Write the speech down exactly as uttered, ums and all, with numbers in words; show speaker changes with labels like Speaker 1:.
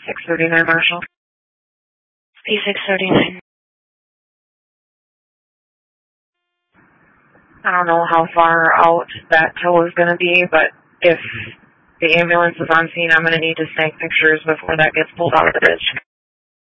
Speaker 1: six thirty-nine, Marshall.
Speaker 2: P six thirty-nine.
Speaker 1: I don't know how far out that tow is going to be, but if the ambulance is on scene, I'm going to need to snag pictures before that gets pulled out of the bridge.